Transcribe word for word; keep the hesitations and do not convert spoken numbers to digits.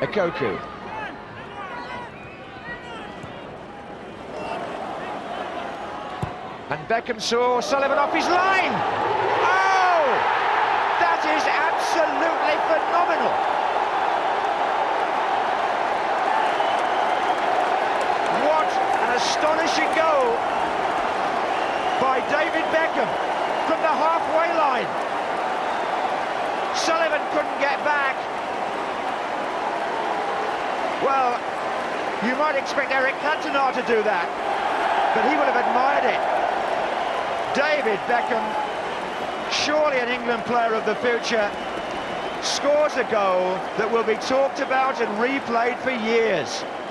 Okoku. And Beckham saw Sullivan off his line. Oh! That is absolutely phenomenal. What an astonishing goal by David Beckham from the halfway line. Sullivan couldn't get back. Well, you might expect Eric Cantona to do that, but he would have admired it. David Beckham, surely an England player of the future, scores a goal that will be talked about and replayed for years.